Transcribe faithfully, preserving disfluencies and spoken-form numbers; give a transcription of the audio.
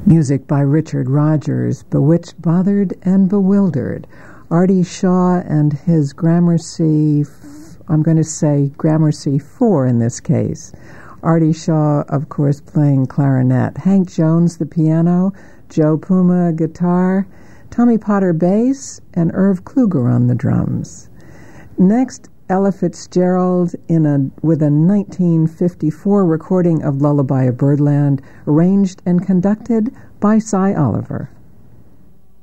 Music by Richard Rogers, Bewitched, Bothered, and Bewildered. Artie Shaw and his Gramercy, I'm going to say Gramercy four in this case. Artie Shaw, of course, playing clarinet. Hank Jones, the piano. Joe Puma, guitar. Tommy Potter, bass. And Irv Kluger on the drums. Next, Ella Fitzgerald in a, with a nineteen fifty-four recording of Lullaby of Birdland, arranged and conducted by Cy Oliver.